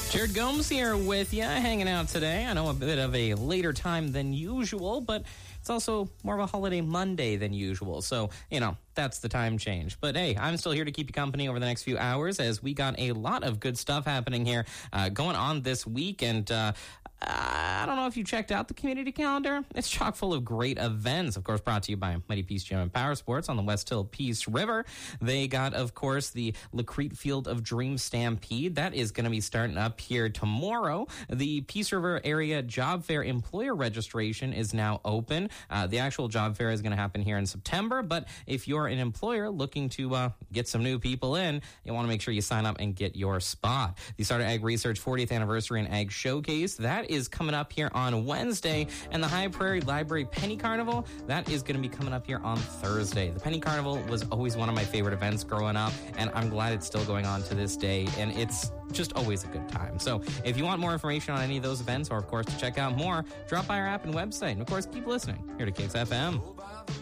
Jared Gomes here with you, hanging out today. I know a bit of a later time than usual, but it's also more of a holiday Monday than usual. So, that's the time change. But hey, I'm still here to keep you company over the next few hours as we got a lot of good stuff happening here going on this week. And I don't know if you checked out the community calendar. It's chock full of great events, of course, brought to you by Mighty Peace Gym and Power Sports on the West Hill Peace River. They got, of course, the Lacrete Field of Dreams Stampede. That is going to be starting up here tomorrow. The Peace River Area Job Fair employer registration is now open. The actual job fair is going to happen here in September, but if you're an employer looking to get some new people in, you want to make sure you sign up and get your spot. The Starter Ag Research 40th Anniversary and Ag Showcase, that is coming up here on Wednesday, and the High Prairie Library Penny Carnival, that is going to be coming up here on Thursday. The Penny Carnival was always one of my favorite events growing up, and I'm glad it's still going on to this day, and it's just always a good time. So if you want more information on any of those events, or of course to check out more, drop by our app and website, and of course keep listening here to KXFM.